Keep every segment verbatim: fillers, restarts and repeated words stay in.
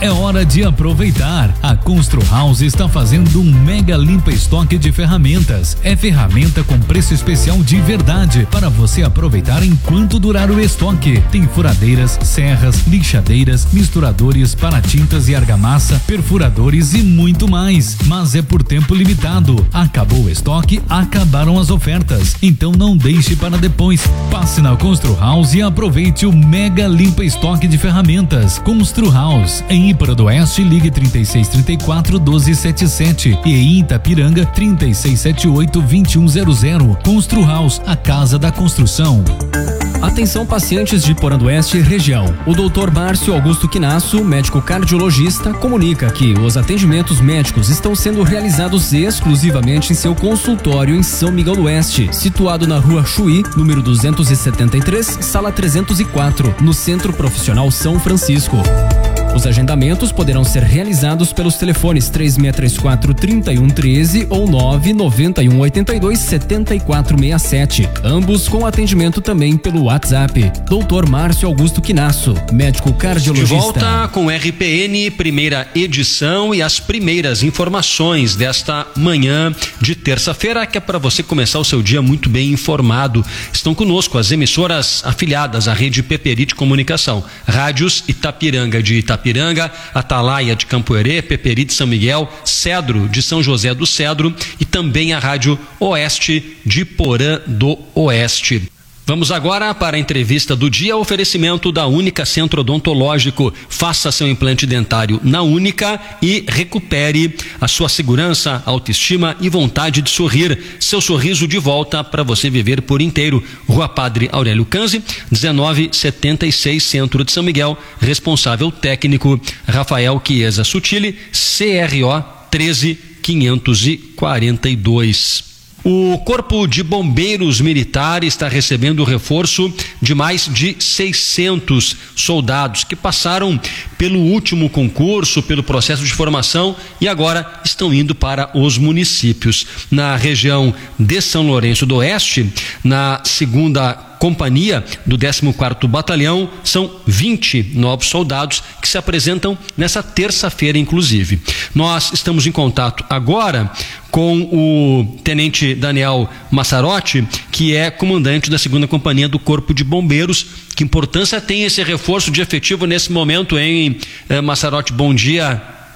é hora de aproveitar. A Constru House está fazendo um mega limpa estoque de ferramentas. É ferramenta com preço especial de verdade para você aproveitar enquanto durar o estoque. Tem furadeiras, serras, lixadeiras, misturadores para tintas e argamassa, perfuradores e muito mais. Mas é por tempo limitado. Acabou o estoque, acabaram as ofertas. Então não deixe para depois. Passe na Constru House e aproveite o mega limpa estoque de ferramentas. Constru House, em Ípara do Oeste, ligue trinta e seis, trinta e quatro, doze, setenta e sete e em Itapiranga, trinta e seis, setenta e oito, vinte e um zero zero. Constru House, a casa da construção. Atenção pacientes de Porã do Oeste e região. O doutor Márcio Augusto Quinasso, médico cardiologista, comunica que os atendimentos médicos estão sendo realizados exclusivamente em seu consultório em São Miguel do Oeste, situado na rua Chuí, número duzentos e setenta e três, sala trezentos e quatro, no Centro Profissional São Francisco. Os agendamentos poderão ser realizados pelos telefones três seis três quatro, trinta e um treze ou nove nove um oito dois, sete quatro seis sete. Ambos com atendimento também pelo WhatsApp. doutor Márcio Augusto Quinasso, médico cardiologista. De volta com R P N, primeira edição e as primeiras informações desta manhã de terça-feira, que é para você começar o seu dia muito bem informado. Estão conosco as emissoras afiliadas à rede Peperite Comunicação, Rádios Itapiranga de Itapiranga, Piranga, Atalaia de Campoerê, Peperi de São Miguel, Cedro de São José do Cedro e também a Rádio Oeste de Porã do Oeste. Vamos agora para a entrevista do dia, oferecimento da Única Centro Odontológico. Faça seu implante dentário na Única e recupere a sua segurança, autoestima e vontade de sorrir. Seu sorriso de volta para você viver por inteiro. Rua Padre Aurélio Canzi, dezenove setenta e seis, Centro de São Miguel. Responsável técnico Rafael Chiesa Sutili, C R O treze quinhentos e quarenta e dois. O Corpo de Bombeiros Militar está recebendo o reforço de mais de seiscentos soldados que passaram pelo último concurso, pelo processo de formação e agora estão indo para os municípios. Na região de São Lourenço do Oeste, na segunda companhia do décimo quarto Batalhão, são vinte novos soldados que se apresentam nessa terça-feira, inclusive. Nós estamos em contato agora com o tenente Daniel Massarotti, que é comandante da segunda companhia do Corpo de Bombeiros. Que importância tem esse reforço de efetivo nesse momento, hein, Massarotti? Bom dia.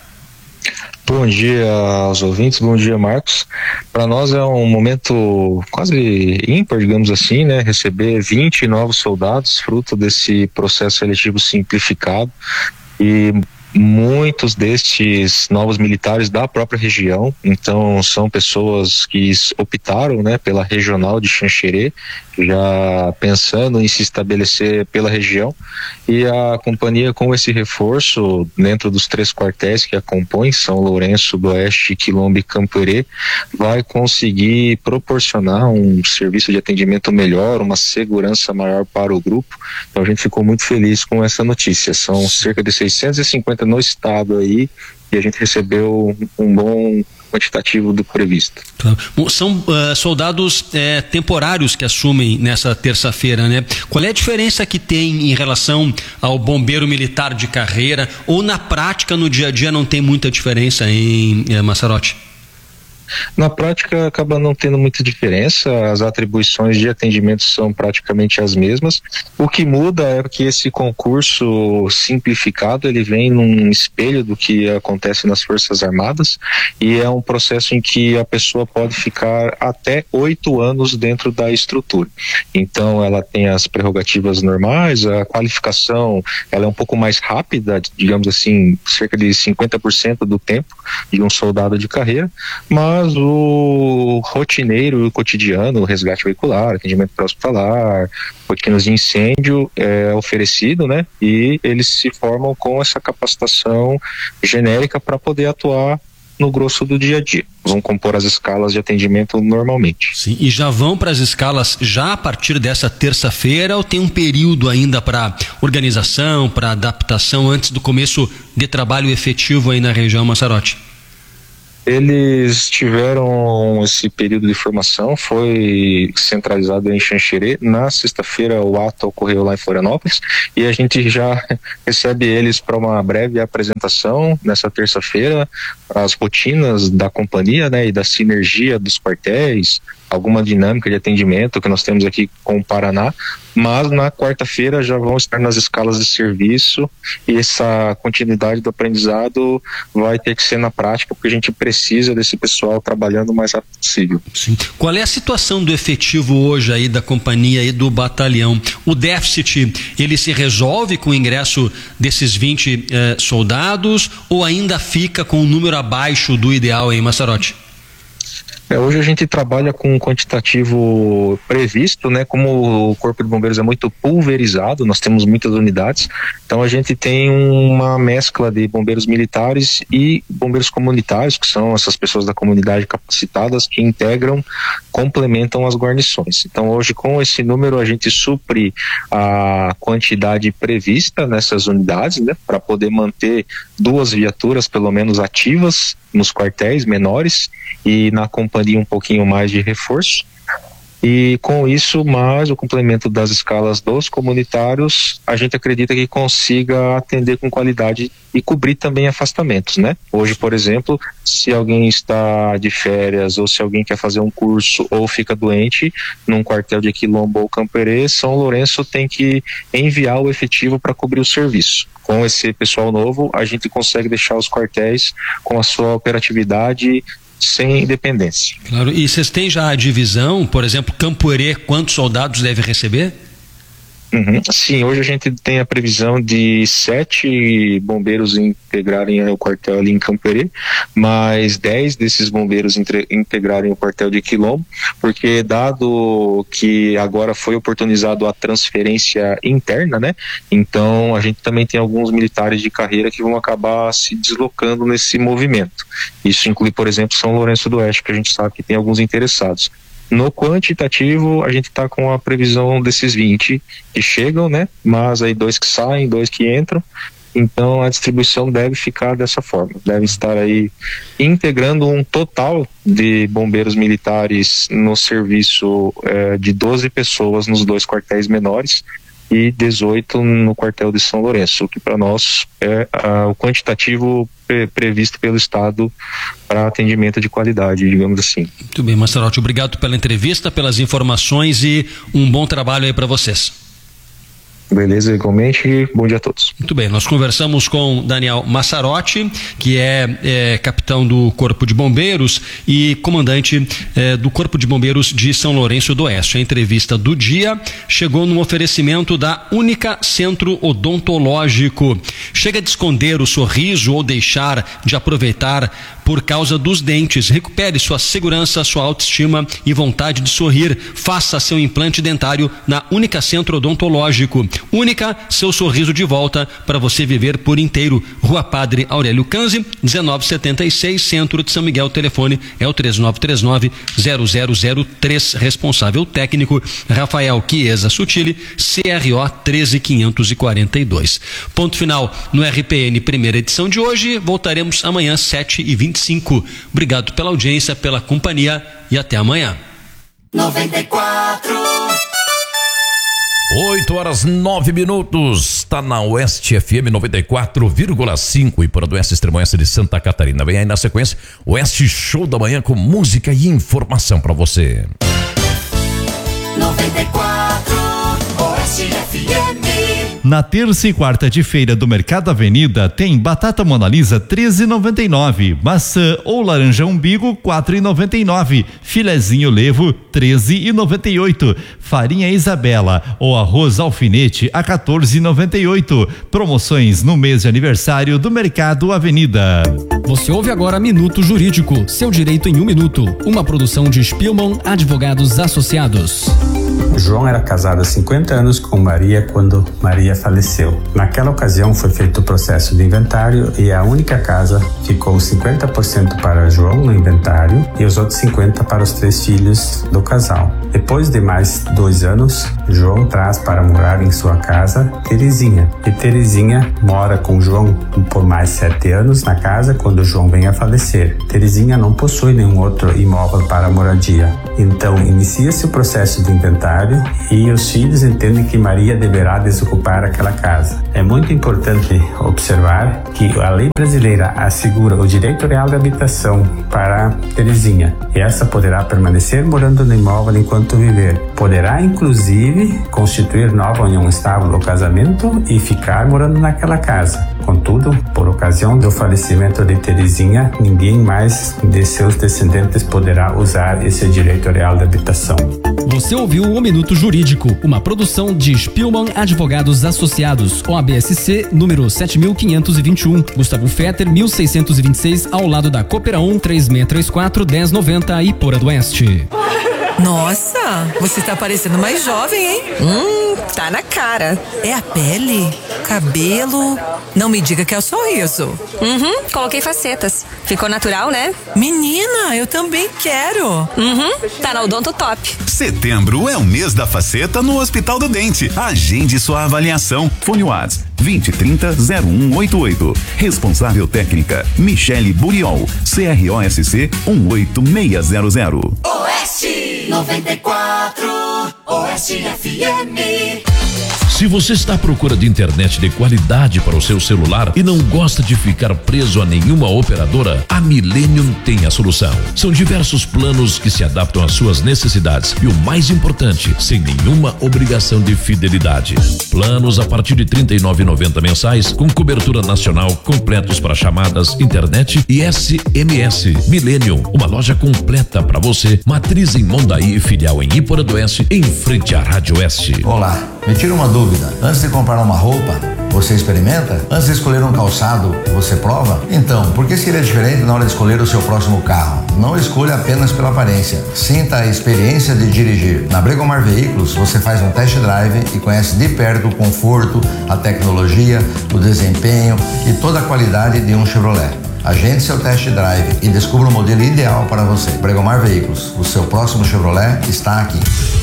Bom dia aos ouvintes, bom dia, Marcos. Para nós é um momento quase ímpar, digamos assim, né? Receber vinte novos soldados, fruto desse processo seletivo simplificado, e muitos destes novos militares da própria região. Então são pessoas que optaram, né, pela regional de Xanxerê, já pensando em se estabelecer pela região, e a companhia, com esse reforço dentro dos três quartéis que a compõem, São Lourenço do Oeste, Quilombo e Campoerê, vai conseguir proporcionar um serviço de atendimento melhor, uma segurança maior para o grupo. Então a gente ficou muito feliz com essa notícia. São cerca de seiscentos e cinquenta no estado aí, e a gente recebeu um bom quantitativo do previsto. Claro. Bom, são uh, soldados eh, temporários que assumem nessa terça-feira, né? Qual é a diferença que tem em relação ao bombeiro militar de carreira, ou na prática, no dia a dia, não tem muita diferença, em eh, Massarotti? Na prática acaba não tendo muita diferença, as atribuições de atendimento são praticamente as mesmas. O que muda é que esse concurso simplificado, ele vem num espelho do que acontece nas Forças Armadas, e é um processo em que a pessoa pode ficar até oito anos dentro da estrutura. Então ela tem as prerrogativas normais, a qualificação ela é um pouco mais rápida, digamos assim, cerca de cinquenta por cento do tempo de um soldado de carreira, mas Mas o rotineiro, o cotidiano, o resgate veicular, atendimento pré-hospitalar, rotinas de incêndio é oferecido, né? E eles se formam com essa capacitação genérica para poder atuar no grosso do dia a dia. Vão compor as escalas de atendimento normalmente. Sim, e já vão para as escalas já a partir dessa terça-feira, ou tem um período ainda para organização, para adaptação antes do começo de trabalho efetivo aí na região, Massarotti? Eles tiveram esse período de formação, foi centralizado em Xanxerê. Na sexta-feira o ato ocorreu lá em Florianópolis e a gente já recebe eles para uma breve apresentação nessa terça-feira, as rotinas da companhia, né, e da sinergia dos quartéis, alguma dinâmica de atendimento que nós temos aqui com o Paraná, mas na quarta-feira já vão estar nas escalas de serviço e essa continuidade do aprendizado vai ter que ser na prática, porque a gente precisa desse pessoal trabalhando o mais rápido possível. Sim. Qual é a situação do efetivo hoje aí da companhia e do batalhão? O déficit, ele se resolve com o ingresso desses vinte eh, soldados ou ainda fica com um número abaixo do ideal, hein, Massarotti? É, hoje a gente trabalha com um quantitativo previsto, né? Como o Corpo de Bombeiros é muito pulverizado, nós temos muitas unidades, então a gente tem uma mescla de bombeiros militares e bombeiros comunitários, que são essas pessoas da comunidade capacitadas que integram, complementam as guarnições. Então hoje com esse número a gente supre a quantidade prevista nessas unidades, né? Para poder manter duas viaturas pelo menos ativas nos quartéis menores e na companhia um pouquinho mais de reforço. E com isso, mais o complemento das escalas dos comunitários, a gente acredita que consiga atender com qualidade e cobrir também afastamentos, né? Hoje, por exemplo, se alguém está de férias ou se alguém quer fazer um curso ou fica doente num quartel de Quilombo ou Camperê, São Lourenço tem que enviar o efetivo para cobrir o serviço. Com esse pessoal novo, a gente consegue deixar os quartéis com a sua operatividade sem independência. Claro, e vocês têm já a divisão, por exemplo, Camporê, quantos soldados deve receber? Uhum. Sim, hoje a gente tem a previsão de sete bombeiros integrarem o quartel ali em Camperê, mais dez desses bombeiros entre, integrarem o quartel de Quilombo, porque dado que agora foi oportunizado a transferência interna, né? Então a gente também tem alguns militares de carreira que vão acabar se deslocando nesse movimento. Isso inclui, por exemplo, São Lourenço do Oeste, que a gente sabe que tem alguns interessados. No quantitativo, a gente está com a previsão desses vinte que chegam, né? Mas aí dois que saem, dois que entram. Então a distribuição deve ficar dessa forma. Deve estar aí integrando um total de bombeiros militares no serviço eh, de doze pessoas nos dois quartéis menores e dezoito no quartel de São Lourenço, o que para nós é ah, o quantitativo pre- previsto pelo Estado para atendimento de qualidade, digamos assim. Muito bem, Massarotti, obrigado pela entrevista, pelas informações e um bom trabalho aí para vocês. Beleza, igualmente, bom dia a todos. Muito bem, nós conversamos com Daniel Massarotti, que é, é capitão do Corpo de Bombeiros e comandante é, do Corpo de Bombeiros de São Lourenço do Oeste. A entrevista do dia chegou no oferecimento da Única Centro Odontológico. Chega de esconder o sorriso ou deixar de aproveitar por causa dos dentes. Recupere sua segurança, sua autoestima e vontade de sorrir. Faça seu implante dentário na Única Centro Odontológico. Única, seu sorriso de volta para você viver por inteiro. Rua Padre Aurélio Canzi, dezenove setenta e seis, Centro de São Miguel. O telefone é o três nove três nove, zero zero zero três. Responsável técnico Rafael Chiesa Sutili, C R O treze mil quinhentos e quarenta e dois. Ponto final no R P N primeira edição de hoje. Voltaremos amanhã sete e vinte e cinco. Obrigado pela audiência, pela companhia e até amanhã. noventa e quatro oito horas nove minutos, está na Oeste F M noventa e quatro vírgula cinco e por do Oeste, Extremo Oeste de Santa Catarina. Vem aí na sequência Oeste Show da Manhã com música e informação para você. noventa e quatro Oeste F M. Na terça e quarta de feira do Mercado Avenida tem batata Mona Lisa treze e noventa e nove, maçã ou laranja umbigo quatro e noventa e nove, filezinho levo treze e noventa e oito, farinha Isabela ou arroz alfinete a quatorze e noventa e oito. Promoções no mês de aniversário do Mercado Avenida. Você ouve agora Minuto Jurídico, seu direito em um minuto. Uma produção de Spielmann Advogados Associados. João era casado há cinquenta anos com Maria quando Maria faleceu. Naquela ocasião foi feito o processo de inventário e a única casa ficou cinquenta por cento para João no inventário e os outros cinquenta por cento para os três filhos do casal. Depois de mais dois anos, João traz para morar em sua casa Terezinha. E Terezinha mora com João por mais sete anos na casa quando João vem a falecer. Terezinha não possui nenhum outro imóvel para moradia. Então, inicia-se o processo de inventário e os filhos entendem que Maria deverá desocupar aquela casa. É muito importante observar que a lei brasileira assegura o direito real de habitação para Terezinha. E essa poderá permanecer morando no imóvel enquanto viver. Poderá, inclusive, constituir nova união estável ou casamento e ficar morando naquela casa. Contudo, por ocasião do falecimento de Terezinha, ninguém mais de seus descendentes poderá usar esse direito real de habitação. Você ouviu o Minuto Jurídico, uma produção de Spielmann Advogados Associados, O A B S C, número sete mil quinhentos e vinte e um, Gustavo Fetter, mil seiscentos e vinte e seis, ao lado da Coopera um, três seis três quatro, um zero nove zero, Iporã do Oeste. Nossa, você tá parecendo mais jovem, hein? Hum, tá na cara. É a pele? Cabelo? Não me diga que é o sorriso. Uhum, coloquei facetas. Ficou natural, né? Menina, eu também quero. Uhum, tá na Odonto Top. Setembro é o mês da faceta no Hospital do Dente. Agende sua avaliação. Fone Whats vinte, trinta, zero um oito oito. Responsável técnica Michele Buriol, C R O S C um oito seis zero zero. Oeste noventa e quatro, Oeste F M. Se você está à procura de internet de qualidade para o seu celular e não gosta de ficar preso a nenhuma operadora, a Millennium tem a solução. São diversos planos que se adaptam às suas necessidades e o mais importante, sem nenhuma obrigação de fidelidade. Planos a partir de trinta e nove reais e noventa centavos mensais com cobertura nacional, completos para chamadas, internet e S M S. Millennium, uma loja completa para você, matriz em Mondaí e filial em Iporã do Oeste, em frente à Rádio Oeste. Olá, me tira uma dúvida. Antes de comprar uma roupa, você experimenta? Antes de escolher um calçado, você prova? Então, por que seria diferente na hora de escolher o seu próximo carro? Não escolha apenas pela aparência. Sinta a experiência de dirigir. Na Bregomar Veículos, você faz um test drive e conhece de perto o conforto, a tecnologia, o desempenho e toda a qualidade de um Chevrolet. Agende seu test drive e descubra o modelo ideal para você. Bregomar Veículos, o seu próximo Chevrolet está aqui.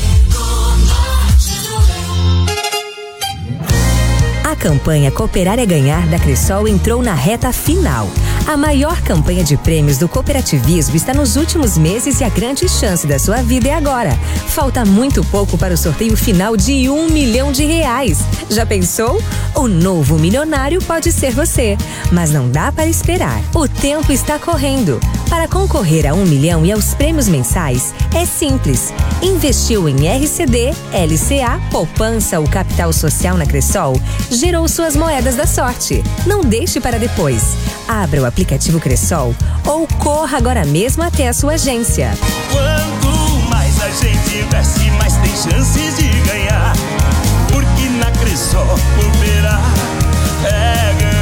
A campanha Cooperar é Ganhar da Cressol entrou na reta final. A maior campanha de prêmios do cooperativismo está nos últimos meses e a grande chance da sua vida é agora. Falta muito pouco para o sorteio final de um milhão de reais. Já pensou? O novo milionário pode ser você, mas não dá para esperar. O tempo está correndo. Para concorrer a um milhão e aos prêmios mensais, é simples. Investiu em R C D, L C A, poupança ou capital social na Cressol, gerou suas moedas da sorte. Não deixe para depois. Abra o aplicativo Cressol ou corra agora mesmo até a sua agência. Quanto mais a gente investe, mais tem chances de ganhar. Porque na Cressol, cooperar é ganhar.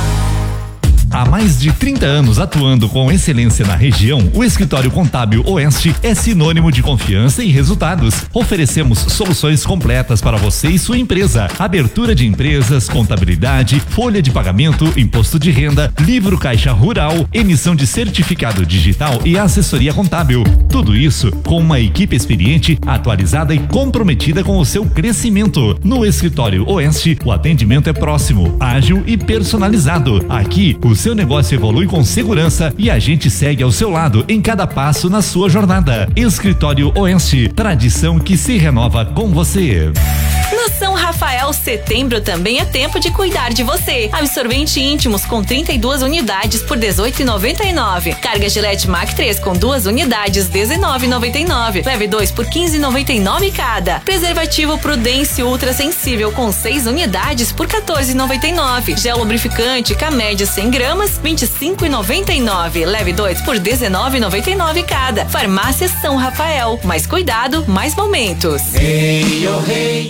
Há mais de trinta anos atuando com excelência na região, o Escritório Contábil Oeste é sinônimo de confiança e resultados. Oferecemos soluções completas para você e sua empresa. Abertura de empresas, contabilidade, folha de pagamento, imposto de renda, livro caixa rural, emissão de certificado digital e assessoria contábil. Tudo isso com uma equipe experiente, atualizada e comprometida com o seu crescimento. No Escritório Oeste, o atendimento é próximo, ágil e personalizado. Aqui, o seu negócio evolui com segurança e a gente segue ao seu lado em cada passo na sua jornada. Escritório Oeste, tradição que se renova com você. No São Rafael, setembro também é tempo de cuidar de você. Absorvente íntimos com trinta e duas unidades por dezoito reais e noventa e nove centavos. Carga Gillette Mac três com duas unidades, dezenove reais e noventa e nove centavos. Leve dois por quinze reais e noventa e nove centavos cada. Preservativo Prudence Ultra Sensível com seis unidades por quatorze reais e noventa e nove centavos. Gel lubrificante Camédia cem gramas, vinte e cinco reais e noventa e nove centavos. Leve dois por dezenove reais e noventa e nove centavos cada. Farmácia São Rafael. Mais cuidado, mais momentos. Hey, oh, hey. Ita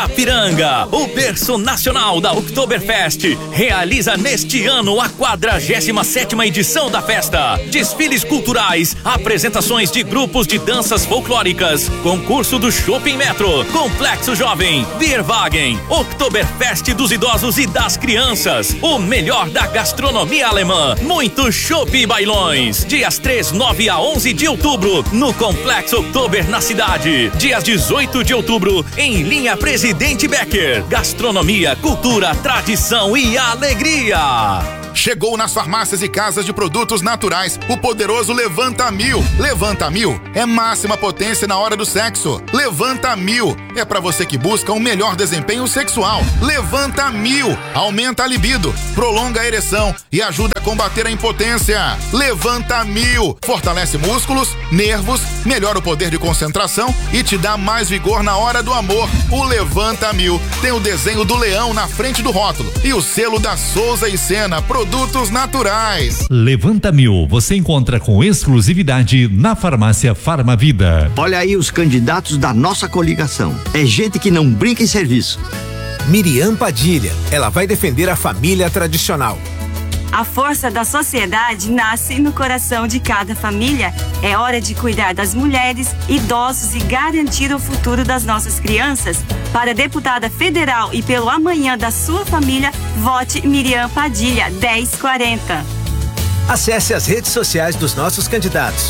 Sapiranga, o berço nacional da Oktoberfest, realiza neste ano a quadragésima sétima edição da festa. Desfiles culturais, apresentações de grupos de danças folclóricas, concurso do Shopping Metro, Complexo Jovem, Bierwagen, Oktoberfest dos idosos e das crianças, o melhor da gastronomia alemã, muito chopp e bailões. Dias três, nove a onze de outubro, no Complexo Oktober na cidade. Dias dezoito de outubro, em linha Presidente Becker. Gastronomia, cultura, tradição e alegria. Chegou nas farmácias e casas de produtos naturais o poderoso Levanta Mil. Levanta Mil é máxima potência na hora do sexo. Levanta Mil é pra você que busca um melhor desempenho sexual. Levanta Mil aumenta a libido, prolonga a ereção e ajuda a combater a impotência. Levanta Mil fortalece músculos, nervos, melhora o poder de concentração e te dá mais vigor na hora do amor. O Levanta Mil tem o desenho do leão na frente do rótulo e o selo da Souza e Sena Produtos Naturais. Levanta Mil, você encontra com exclusividade na farmácia Farmavida. Olha aí os candidatos da nossa coligação. É gente que não brinca em serviço. Miriam Padilha, ela vai defender a família tradicional. A força da sociedade nasce no coração de cada família. É hora de cuidar das mulheres, idosos e garantir o futuro das nossas crianças. Para deputada federal e pelo amanhã da sua família, vote Miriam Padilha, dez quarenta. Acesse as redes sociais dos nossos candidatos.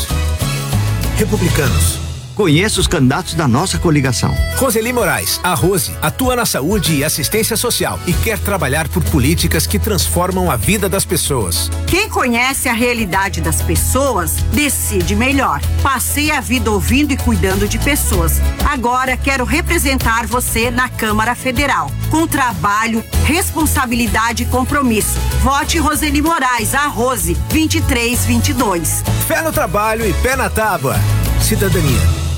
Republicanos. Conheça os candidatos da nossa coligação. Roseli Moraes, a Rose, atua na saúde e assistência social e quer trabalhar por políticas que transformam a vida das pessoas. Quem conhece a realidade das pessoas, decide melhor. Passei a vida ouvindo e cuidando de pessoas. Agora quero representar você na Câmara Federal. Com trabalho, responsabilidade e compromisso. Vote Roseli Moraes, a Rose, vinte e três vinte e dois. Fé no trabalho e pé na tábua. Cidadania.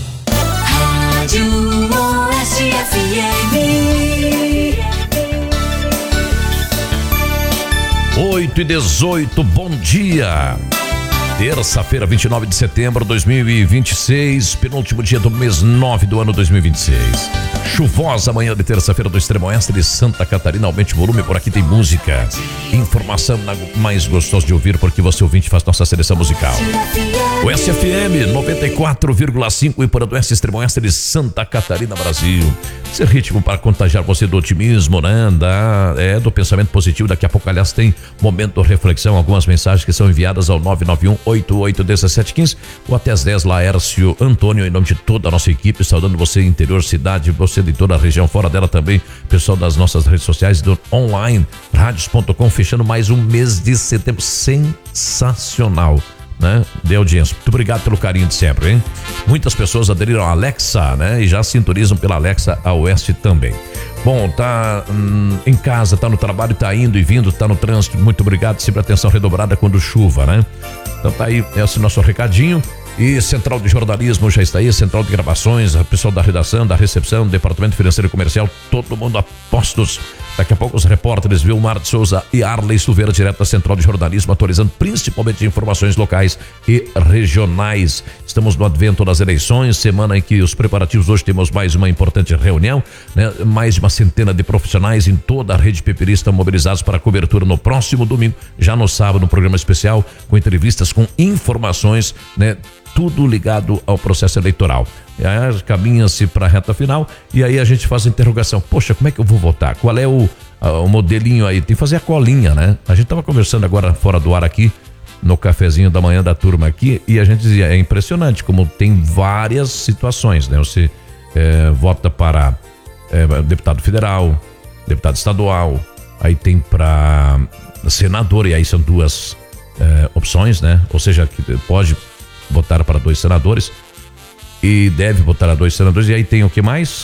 Rádio Oeste F M. oito e dezoito, bom dia. Terça-feira, vinte e nove de setembro de dois mil e vinte e seis, penúltimo dia do mês nove do ano dois mil e vinte e seis. Chuvosa manhã de terça-feira do extremo oeste de Santa Catarina. Aumente o volume, por aqui tem música. Informação mais gostosa de ouvir, porque você ouvinte faz nossa seleção musical. O S F M noventa e quatro vírgula cinco e para do oeste, extremo oeste de Santa Catarina, Brasil. Esse ritmo para contagiar você do otimismo, né? Da, é, do pensamento positivo. Daqui a pouco, aliás, tem momento de reflexão, algumas mensagens que são enviadas ao nove nove um, oito oito um sete um cinco ou até às dez. Laércio Antônio, em nome de toda a nossa equipe, saudando você, interior, cidade, você de toda a região, fora dela também, pessoal das nossas redes sociais, do online, radios ponto com, fechando mais um mês de setembro sensacional, né? De audiência. Muito obrigado pelo carinho de sempre, hein? Muitas pessoas aderiram à Alexa, né? E já sintonizam pela Alexa a Oeste também. Bom, tá hum, em casa, tá no trabalho, tá indo e vindo, tá no trânsito. Muito obrigado, sempre atenção redobrada quando chuva, né? Então tá aí, esse é o nosso recadinho. E Central de Jornalismo já está aí, Central de Gravações, a pessoal da redação, da recepção, Departamento Financeiro e Comercial, todo mundo a postos. Daqui a pouco os repórteres Vilmar de Souza e Arley Silveira, direto da Central de Jornalismo, atualizando principalmente informações locais e regionais. Estamos no advento das eleições, semana em que os preparativos, hoje temos mais uma importante reunião, né? Mais de uma centena de profissionais em toda a rede pepirista mobilizados para a cobertura no próximo domingo, já no sábado, no programa especial, com entrevistas, com informações, né? Tudo ligado ao processo eleitoral. Aí caminha-se para a reta final e aí a gente faz a interrogação. Poxa, como é que eu vou votar? Qual é o, o modelinho aí? Tem que fazer a colinha, né? A gente estava conversando agora fora do ar aqui, no cafezinho da manhã da turma aqui, e a gente dizia, é impressionante como tem várias situações, né? Você é, vota para é, deputado federal, deputado estadual, aí tem para senador, e aí são duas é, opções, né? Ou seja, que pode votar para dois senadores e deve votar a dois senadores, e aí tem o que mais?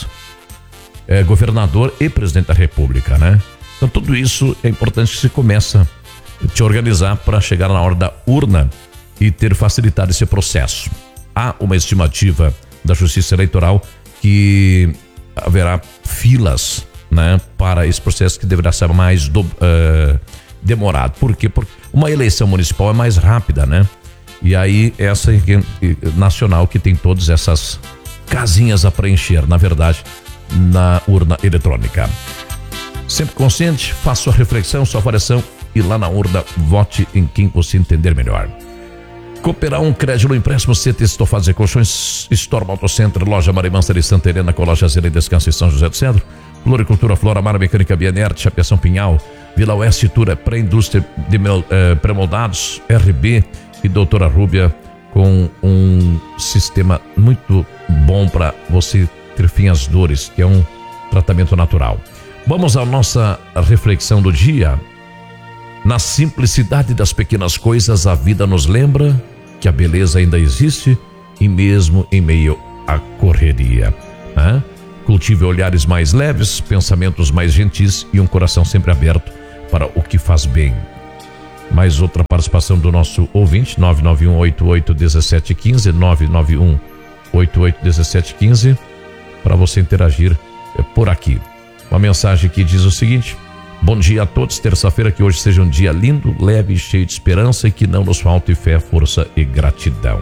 É, governador e presidente da república, né? Então tudo isso é importante que se começa a te organizar para chegar na hora da urna e ter facilitado esse processo. Há uma estimativa da Justiça Eleitoral que haverá filas, né, para esse processo que deverá ser mais do, uh, demorado. Por quê? Porque uma eleição municipal é mais rápida, né? E aí essa nacional que tem todas essas casinhas a preencher. Na verdade, na urna eletrônica. Sempre consciente, faça sua reflexão, sua avaliação e lá na urna vote em quem você entender melhor. Cooperar um crédito, empréstimo, C T Estofados e Colchões, Storm Auto Center, Loja Marimansa de Santa Helena, com loja Zela e Descanso em São José do Cedro, Floricultura, Flora Mar, Mecânica Bienert, Chapeação Pinhal, Vila Oeste, Tura, Pré-Indústria de eh, Pré-Moldados, R B e Doutora Rúbia, com um sistema muito bom para você ter fim às dores, que é um tratamento natural. Vamos à nossa reflexão do dia. Na simplicidade das pequenas coisas, a vida nos lembra que a beleza ainda existe e mesmo em meio à correria, né? Cultive olhares mais leves, pensamentos mais gentis e um coração sempre aberto para o que faz bem. Mais outra participação do nosso ouvinte, nove nove um oito oito um sete um cinco, nove nove um oito oito um sete um cinco, para você interagir por aqui. Uma mensagem que diz o seguinte: bom dia a todos, terça-feira, que hoje seja um dia lindo, leve e cheio de esperança e que não nos falte fé, força e gratidão.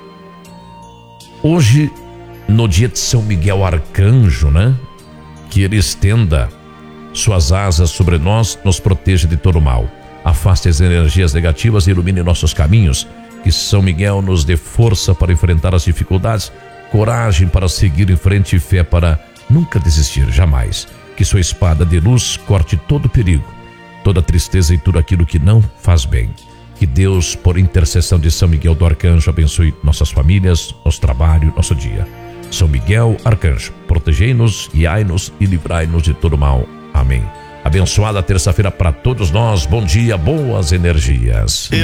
Hoje, no dia de São Miguel Arcanjo, né? Que ele estenda suas asas sobre nós, nos proteja de todo mal. Afaste as energias negativas e ilumine nossos caminhos. Que São Miguel nos dê força para enfrentar as dificuldades, coragem para seguir em frente e fé para nunca desistir, jamais. Que sua espada de luz corte todo perigo, toda tristeza e tudo aquilo que não faz bem. Que Deus, por intercessão de São Miguel do Arcanjo, abençoe nossas famílias, nosso trabalho, nosso dia. São Miguel Arcanjo, protegei-nos, guiai-nos e livrai-nos de todo mal. Amém. Abençoada terça-feira para todos nós. Bom dia, boas energias.